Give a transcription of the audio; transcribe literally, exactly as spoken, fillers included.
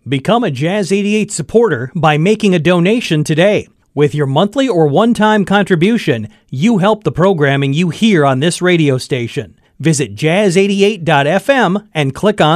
Become a Jazz eighty-eight supporter by making a donation today. With your monthly or one-time contribution, you help the programming you hear on this radio station. Visit jazz eighty-eight dot f m and click on